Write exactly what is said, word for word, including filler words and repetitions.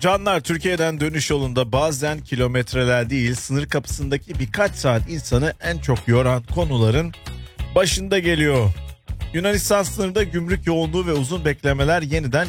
Canlar, Türkiye'den dönüş yolunda bazen kilometreler değil, sınır kapısındaki birkaç saat insanı en çok yoran konuların başında geliyor. Yunanistan sınırında gümrük yoğunluğu ve uzun beklemeler yeniden